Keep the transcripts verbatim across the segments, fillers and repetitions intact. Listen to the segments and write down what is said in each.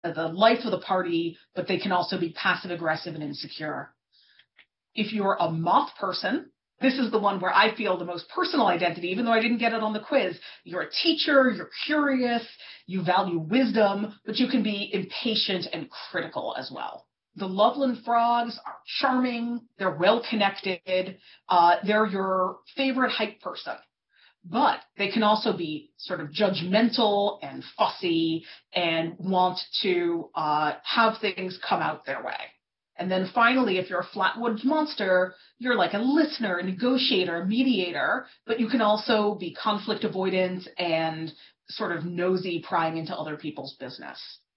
the life of the party, but they can also be passive aggressive and insecure. If you're a moth person, this is the one where I feel the most personal identity, even though I didn't get it on the quiz. You're a teacher, you're curious, you value wisdom, but you can be impatient and critical as well. The Loveland frogs are charming, they're well-connected, uh, they're your favorite hype person. But they can also be sort of judgmental and fussy and want to uh, have things come out their way. And then finally, if you're a Flatwoods monster, you're like a listener, a negotiator, a mediator, but you can also be conflict avoidant and sort of nosy, prying into other people's business.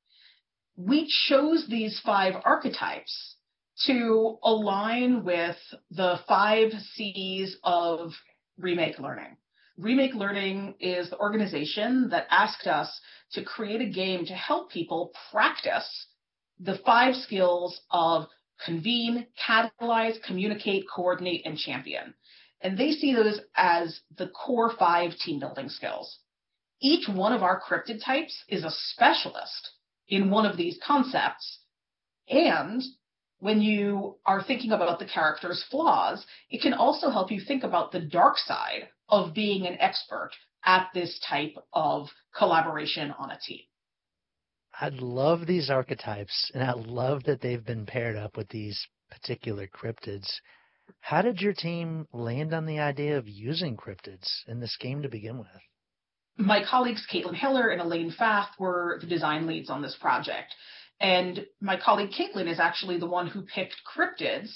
We chose these five archetypes to align with the five C's of Remake Learning. Remake Learning is the organization that asked us to create a game to help people practice the five skills of convene, catalyze, communicate, coordinate, and champion. And they see those as the core five team building skills. Each one of our cryptid types is a specialist in one of these concepts. And when you are thinking about the character's flaws, it can also help you think about the dark side of being an expert at this type of collaboration on a team. I love these archetypes, and I love that they've been paired up with these particular cryptids. How did your team land on the idea of using cryptids in this game to begin with? My colleagues Caitlin Hiller and Elaine Fath were the design leads on this project. And my colleague Caitlin is actually the one who picked cryptids.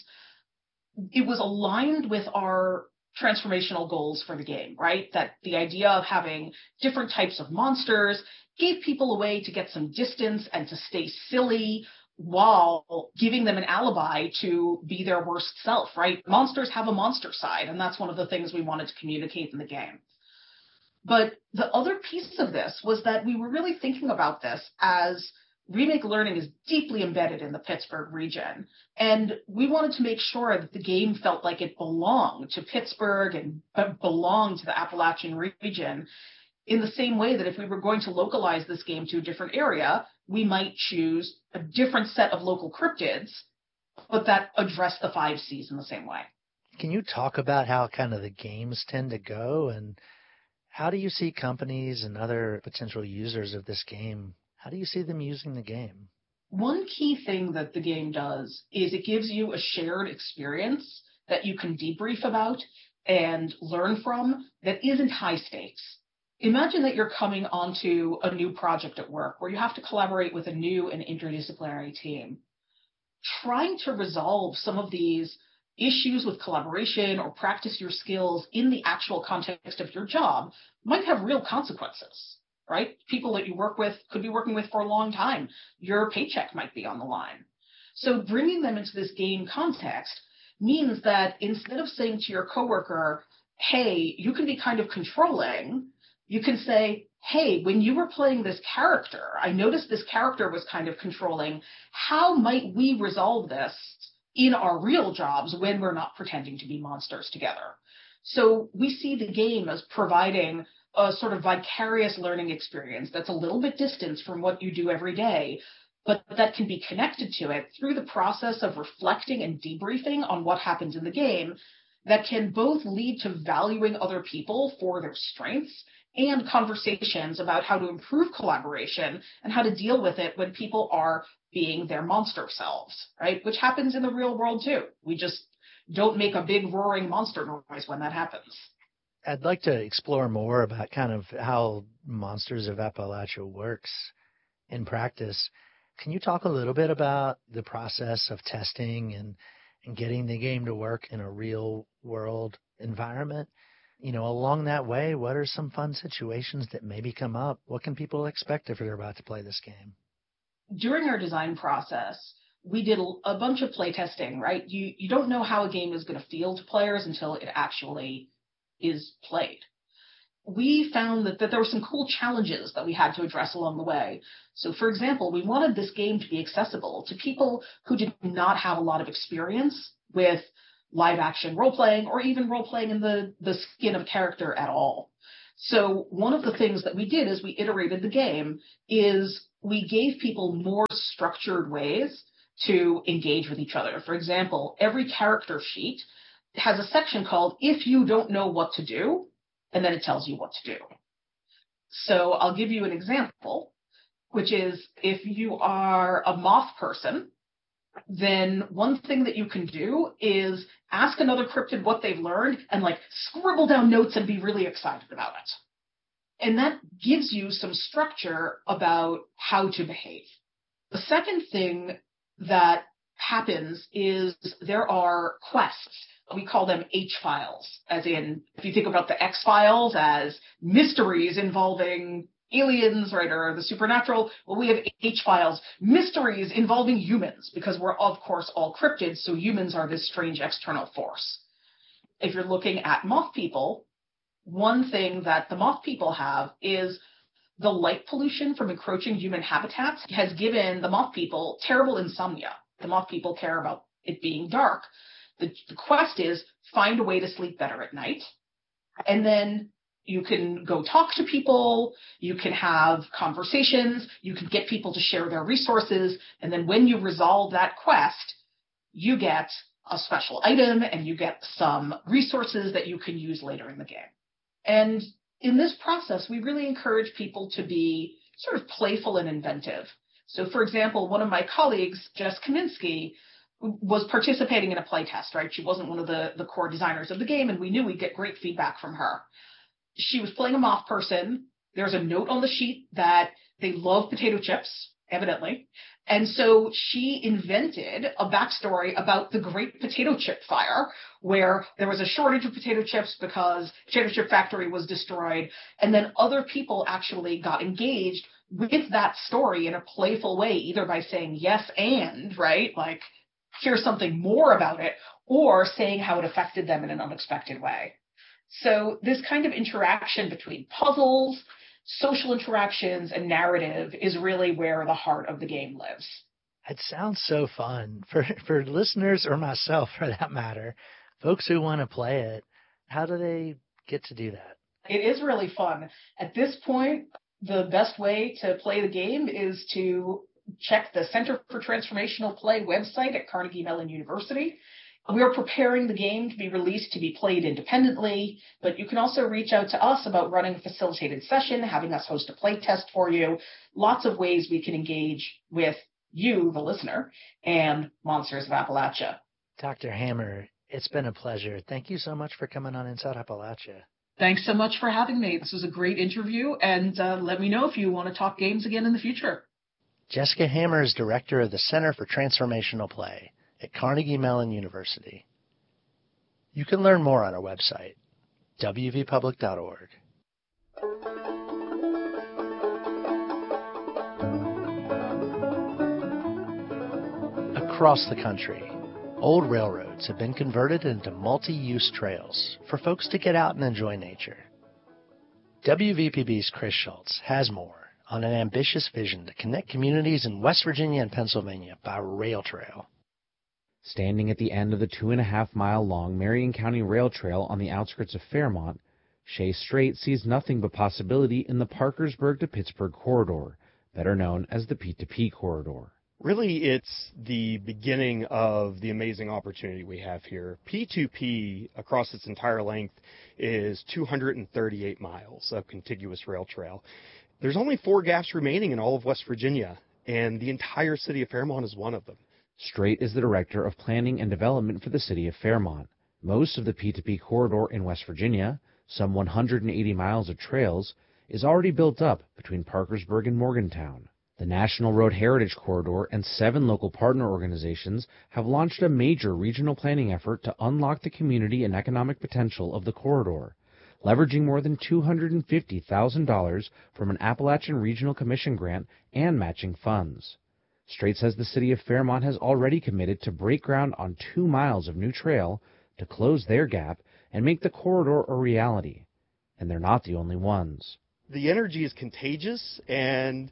It was aligned with our transformational goals for the game, right? That the idea of having different types of monsters gave people a way to get some distance and to stay silly while giving them an alibi to be their worst self, right? Monsters have a monster side, and that's one of the things we wanted to communicate in the game. But the other piece of this was that we were really thinking about this as Remake Learning is deeply embedded in the Pittsburgh region, and we wanted to make sure that the game felt like it belonged to Pittsburgh and belonged to the Appalachian region, in the same way that if we were going to localize this game to a different area, we might choose a different set of local cryptids, but that address the five C's in the same way. Can you talk about how kind of the games tend to go, and how do you see companies and other potential users of this game, how do you see them using the game? One key thing that the game does is it gives you a shared experience that you can debrief about and learn from that isn't high stakes. Imagine that you're coming onto a new project at work where you have to collaborate with a new and interdisciplinary team. Trying to resolve some of these issues with collaboration or practice your skills in the actual context of your job might have real consequences, right? People that you work with could be working with for a long time. Your paycheck might be on the line. So bringing them into this game context means that instead of saying to your coworker, hey, you can be kind of controlling, you can say, hey, when you were playing this character, I noticed this character was kind of controlling. How might we resolve this in our real jobs when we're not pretending to be monsters together? So we see the game as providing a sort of vicarious learning experience that's a little bit distant from what you do every day, but that can be connected to it through the process of reflecting and debriefing on what happened in the game that can both lead to valuing other people for their strengths and conversations about how to improve collaboration and how to deal with it when people are being their monster selves, right? Which happens in the real world too. We just don't make a big roaring monster noise when that happens. I'd like to explore more about kind of how Monsters of Appalachia works in practice. Can you talk a little bit about the process of testing and, and getting the game to work in a real world environment? You know, along that way, what are some fun situations that maybe come up? What can people expect if they're about to play this game? During our design process, we did a bunch of play testing, right? You you don't know how a game is going to feel to players until it actually is played. We found that, that there were some cool challenges that we had to address along the way. So, for example, we wanted this game to be accessible to people who did not have a lot of experience with live action role-playing or even role-playing in the, the skin of a character at all. So one of the things that we did as we iterated the game is we gave people more structured ways to engage with each other. For example, every character sheet has a section called If You Don't Know What to Do, and then it tells you what to do. So I'll give you an example, which is if you are a moth person, then one thing that you can do is ask another cryptid what they've learned and like scribble down notes and be really excited about it. And that gives you some structure about how to behave. The second thing that happens is there are quests. We call them H-files, as in, if you think about the X-Files as mysteries involving aliens, right, or the supernatural, well, we have H-files, mysteries involving humans, because we're, of course, all cryptids, so humans are this strange external force. If you're looking at moth people, one thing that the moth people have is the light pollution from encroaching human habitats has given the moth people terrible insomnia. The moth people care about it being dark. The, the quest is find a way to sleep better at night. And then you can go talk to people, you can have conversations, you can get people to share their resources, and then when you resolve that quest, you get a special item and you get some resources that you can use later in the game. And in this process, we really encourage people to be sort of playful and inventive. So, for example, one of my colleagues, Jess Kaminsky, was participating in a playtest, right? She wasn't one of the, the core designers of the game, and we knew we'd get great feedback from her. She was playing a moth person. There's a note on the sheet that they love potato chips, evidently. And so she invented a backstory about the Great Potato Chip Fire, where there was a shortage of potato chips because Potato Chip Factory was destroyed. And then other people actually got engaged with that story in a playful way, either by saying yes and, right, like, here's something more about it, or saying how it affected them in an unexpected way. So this kind of interaction between puzzles, social interactions, and narrative is really where the heart of the game lives. It sounds so fun. For for listeners, or myself for that matter, folks who want to play it, how do they get to do that? It is really fun. At this point, the best way to play the game is to check the Center for Transformational Play website at Carnegie Mellon University. We are preparing the game to be released to be played independently, but you can also reach out to us about running a facilitated session, having us host a play test for you. Lots of ways we can engage with you, the listener, and Monsters of Appalachia. Doctor Hammer, it's been a pleasure. Thank you so much for coming on Inside Appalachia. Thanks so much for having me. This was a great interview, and uh, let me know if you want to talk games again in the future. Jessica Hammer is director of the Center for Transformational Play at Carnegie Mellon University. You can learn more on our website, w v public dot org. Across the country, old railroads have been converted into multi-use trails for folks to get out and enjoy nature. W V P B's Chris Schultz has more on an ambitious vision to connect communities in West Virginia and Pennsylvania by rail trail. Standing at the end of the two-and-a-half-mile-long Marion County Rail Trail on the outskirts of Fairmont, Shay Strait sees nothing but possibility in the Parkersburg to Pittsburgh corridor, better known as the P two P corridor. Really, it's the beginning of the amazing opportunity we have here. P two P, across its entire length, is two hundred thirty-eight miles of contiguous rail trail. There's only four gaps remaining in all of West Virginia, and the entire city of Fairmont is one of them. Strait is the Director of Planning and Development for the city of Fairmont. Most of the P two P corridor in West Virginia, some one hundred eighty miles of trails, is already built up between Parkersburg and Morgantown. The National Road Heritage Corridor and seven local partner organizations have launched a major regional planning effort to unlock the community and economic potential of the corridor, leveraging more than two hundred fifty thousand dollars from an Appalachian Regional Commission grant and matching funds. Strait says the city of Fairmont has already committed to break ground on two miles of new trail to close their gap and make the corridor a reality. And they're not the only ones. The energy is contagious, and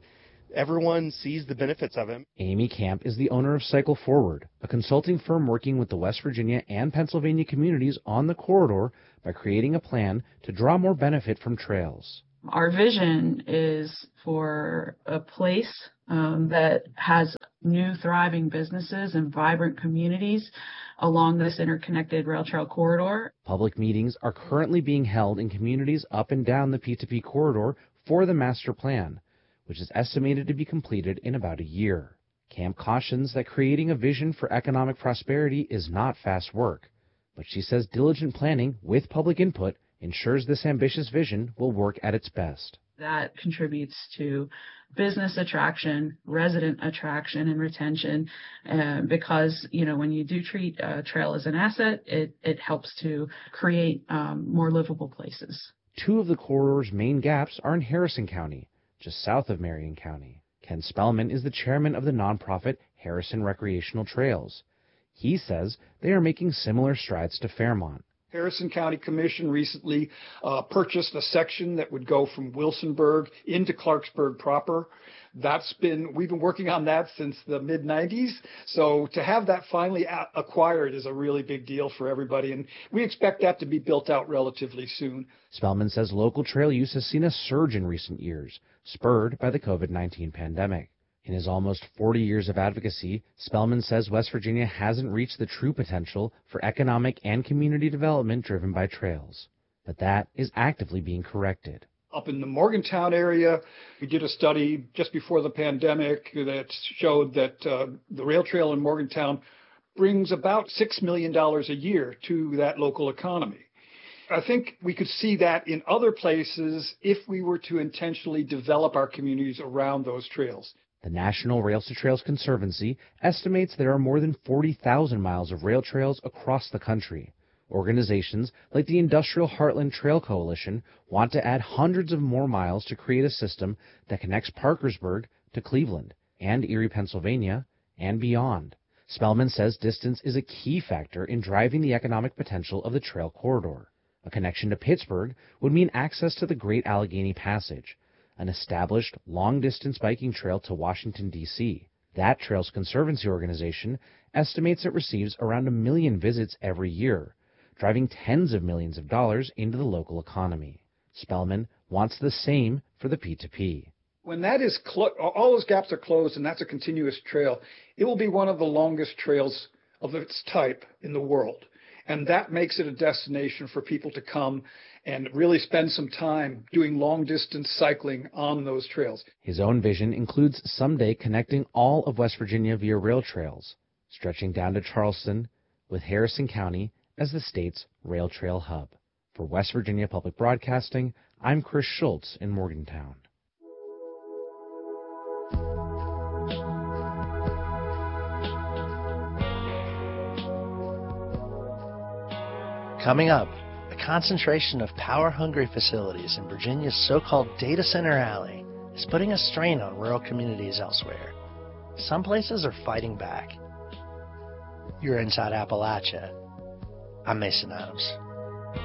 everyone sees the benefits of it. Amy Camp is the owner of Cycle Forward, a consulting firm working with the West Virginia and Pennsylvania communities on the corridor by creating a plan to draw more benefit from trails. Our vision is for a place um, that has new thriving businesses and vibrant communities along this interconnected rail trail corridor. Public meetings are currently being held in communities up and down the P two P corridor for the master plan, which is estimated to be completed in about a year. Camp cautions that creating a vision for economic prosperity is not fast work, but she says diligent planning with public input ensures this ambitious vision will work at its best. That contributes to business attraction, resident attraction, and retention, uh, because, you know, when you do treat a trail as an asset, it, it helps to create um, more livable places. Two of the corridor's main gaps are in Harrison County, just south of Marion County. Ken Spellman is the chairman of the nonprofit Harrison Recreational Trails. He says they are making similar strides to Fairmont. Harrison County Commission recently uh, purchased a section that would go from Wilsonburg into Clarksburg proper. That's been, we've been working on that since the mid nineties. So to have that finally a- acquired is a really big deal for everybody. And we expect that to be built out relatively soon. Spellman says local trail use has seen a surge in recent years, spurred by the COVID nineteen pandemic. In his almost forty years of advocacy, Spellman says West Virginia hasn't reached the true potential for economic and community development driven by trails. But that is actively being corrected. Up in the Morgantown area, we did a study just before the pandemic that showed that uh, the rail trail in Morgantown brings about six million dollars a year to that local economy. I think we could see that in other places if we were to intentionally develop our communities around those trails. The National Rails to Trails Conservancy estimates there are more than forty thousand miles of rail trails across the country. Organizations like the Industrial Heartland Trail Coalition want to add hundreds of more miles to create a system that connects Parkersburg to Cleveland and Erie, Pennsylvania, and beyond. Spellman says distance is a key factor in driving the economic potential of the trail corridor. A connection to Pittsburgh would mean access to the Great Allegheny Passage, an established long-distance biking trail to Washington, D C That Trails Conservancy organization estimates it receives around a million visits every year, driving tens of millions of dollars into the local economy. Spellman wants the same for the P two P. When that is clo- all those gaps are closed and that's a continuous trail, it will be one of the longest trails of its type in the world. And that makes it a destination for people to come and really spend some time doing long-distance cycling on those trails. His own vision includes someday connecting all of West Virginia via rail trails, stretching down to Charleston, with Harrison County as the state's rail trail hub. For West Virginia Public Broadcasting, I'm Chris Schultz in Morgantown. Coming up, a concentration of power-hungry facilities in Virginia's so-called Data Center Alley is putting a strain on rural communities elsewhere. Some places are fighting back. You're Inside Appalachia. I'm Mason Adams.